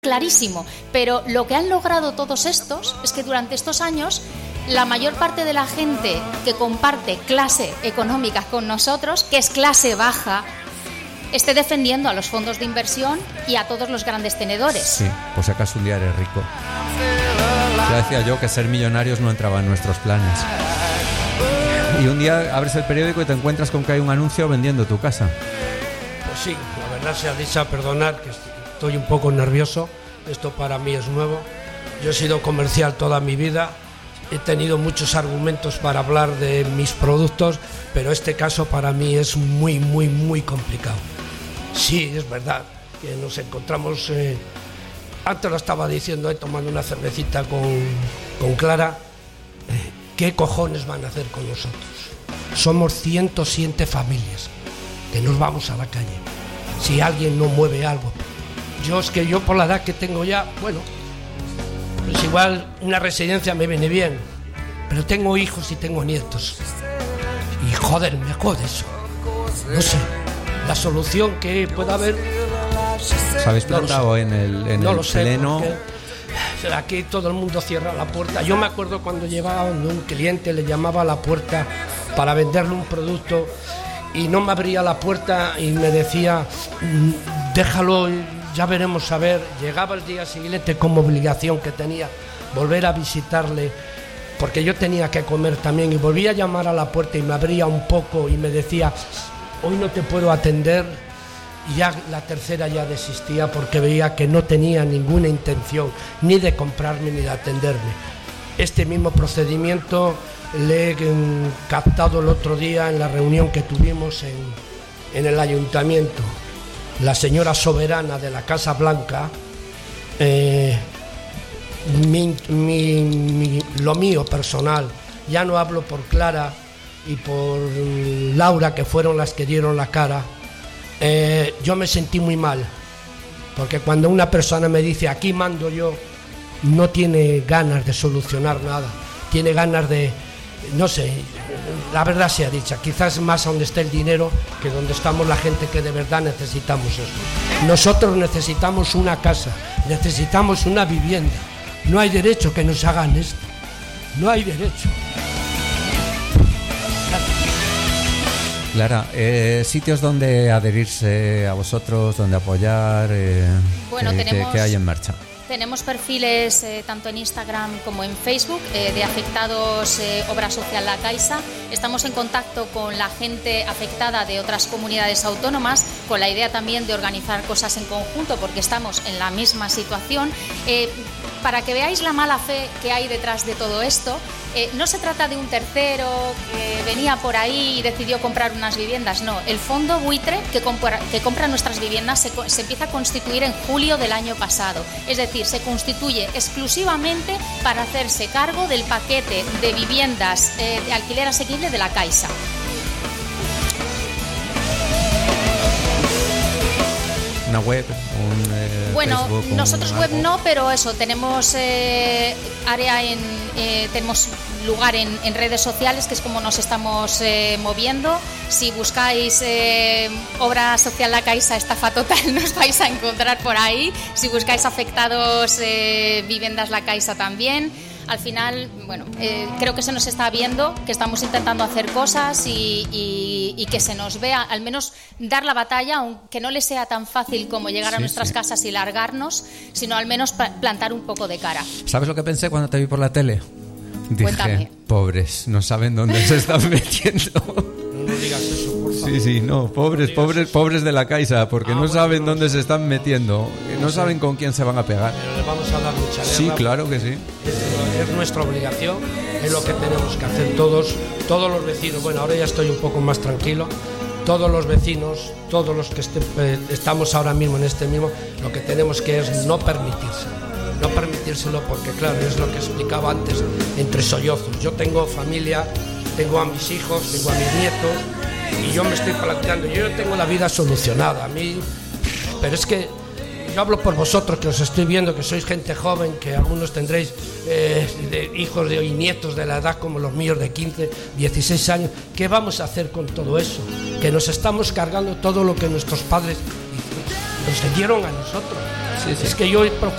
clarísimo, pero lo que han logrado todos estos es que durante estos años la mayor parte de la gente que comparte clase económica con nosotros, que es clase baja, esté defendiendo a los fondos de inversión y a todos los grandes tenedores. Sí, pues si acaso un día eres rico. Ya decía yo que ser millonarios no entraba en nuestros planes. Y un día abres el periódico y te encuentras con que hay un anuncio vendiendo tu casa. Pues sí, la verdad sea dicha, perdonad que estoy un poco nervioso, esto para mí es nuevo. Yo he sido comercial toda mi vida, he tenido muchos argumentos para hablar de mis productos, pero este caso para mí es muy, muy, muy complicado. Sí, es verdad que nos encontramos, antes lo estaba diciendo, tomando una cervecita con Clara, ¿qué cojones van a hacer con nosotros? Somos 107 familias que nos vamos a la calle. Si alguien no mueve algo. Yo por la edad que tengo ya, bueno, pues igual una residencia me viene bien, pero tengo hijos y tengo nietos. Y joder, me jode eso. No sé, la solución que pueda haber... ¿Os habéis plantado en el pleno? Aquí todo el mundo cierra la puerta. Yo me acuerdo cuando llevaba un cliente, le llamaba a la puerta para venderle un producto y no me abría la puerta y me decía, déjalo, ya veremos a ver. Llegaba el día siguiente como obligación que tenía volver a visitarle, porque yo tenía que comer también, y volví a llamar a la puerta y me abría un poco y me decía, hoy no te puedo atender. Y ya la tercera ya desistía porque veía que no tenía ninguna intención ni de comprarme ni de atenderme. Este mismo procedimiento le he captado el otro día en la reunión que tuvimos en el ayuntamiento. La señora soberana de la Casa Blanca, lo mío personal, ya no hablo por Clara y por Laura, que fueron las que dieron la cara. Yo me sentí muy mal, porque cuando una persona me dice aquí mando yo, no tiene ganas de solucionar nada, tiene ganas de, no sé, la verdad sea dicha, quizás más donde esté el dinero que donde estamos la gente que de verdad necesitamos eso. Nosotros necesitamos una casa, necesitamos una vivienda, no hay derecho que nos hagan esto, no hay derecho. Clara, sitios donde adherirse a vosotros, donde apoyar, bueno, ¿qué hay en marcha? Tenemos perfiles tanto en Instagram como en Facebook de afectados Obra Social La Caixa. Estamos en contacto con la gente afectada de otras comunidades autónomas, con la idea también de organizar cosas en conjunto porque estamos en la misma situación. Para que veáis la mala fe que hay detrás de todo esto, no se trata de un tercero que venía por ahí y decidió comprar unas viviendas, no. El fondo buitre que compra nuestras viviendas se empieza a constituir en julio del año pasado. Es decir, se constituye exclusivamente para hacerse cargo del paquete de viviendas de alquiler asequible de la Caixa. ¿Una web? Bueno, Facebook, nosotros web no, pero eso, tenemos tenemos lugar en redes sociales, que es como nos estamos moviendo. Si buscáis Obra Social La Caixa, estafa total, nos vais a encontrar por ahí. Si buscáis afectados Viviendas La Caixa también. Al final, bueno, creo que se nos está viendo, que estamos intentando hacer cosas y que se nos vea, al menos dar la batalla, aunque no le sea tan fácil como llegar a nuestras casas y largarnos, sino al menos plantar un poco de cara. ¿Sabes lo que pensé cuando te vi por la tele? Dije, Cuéntame. Pobres, no saben dónde se están metiendo. No digas eso, por favor. Sí, no, pobres de la Caixa, porque no saben dónde se están metiendo, no saben con quién se van a pegar. Pero le vamos a dar mucha guerra. Sí, claro que sí. Es nuestra obligación, es lo que tenemos que hacer todos los vecinos. Bueno, ahora ya estoy un poco más tranquilo. Todos los vecinos, todos los que estamos ahora mismo en este mismo, lo que tenemos que es no permitírselo, porque claro, es lo que explicaba antes, entre sollozos. Yo tengo familia, tengo a mis hijos, tengo a mis nietos y yo me estoy planteando, yo tengo la vida solucionada a mí, pero es que yo hablo por vosotros, que os estoy viendo, que sois gente joven, que algunos tendréis hijos y nietos de la edad como los míos de 15, 16 años. ¿Qué vamos a hacer con todo eso? Que nos estamos cargando todo lo que nuestros padres nos dieron a nosotros. Es que yo he procurado